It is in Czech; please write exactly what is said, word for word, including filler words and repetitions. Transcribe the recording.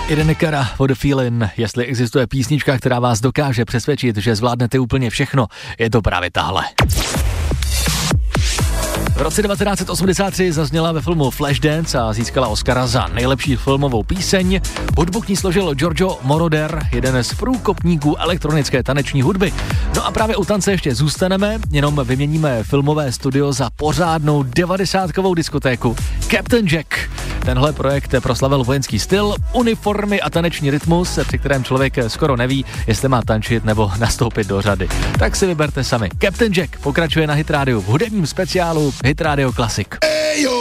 Irene Cara, What a Feeling. Jestli existuje písnička, která vás dokáže přesvědčit, že zvládnete úplně všechno, je to právě tahle. V roce devatenáct set osmdesát tři zazněla ve filmu Flashdance a získala Oscara za nejlepší filmovou píseň. Hudbu k ní složil Giorgio Moroder, jeden z průkopníků elektronické taneční hudby. No a právě u tance ještě zůstaneme, jenom vyměníme filmové studio za pořádnou devadesátkovou diskotéku Captain Jack. Tenhle projekt proslavil vojenský styl, uniformy a taneční rytmus, při kterém člověk skoro neví, jestli má tančit nebo nastoupit do řady. Tak si vyberte sami. Captain Jack pokračuje na Hit Radio v hudebním speciálu Hit Radio Classic.